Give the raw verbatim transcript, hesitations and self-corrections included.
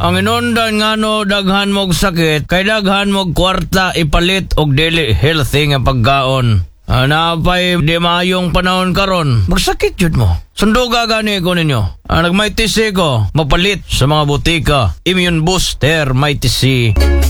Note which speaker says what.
Speaker 1: Ang inundan nga no daghan mog sakit, kay daghan mog kwarta ipalit og dili healthy nga pagkaon. Ah, napay di maayong panahon karon. Magsakit jud mo. Sunduga gani ko ninyo. Ah, nagmay tisi ko, mapalit sa mga butika. Immune booster, may tisi.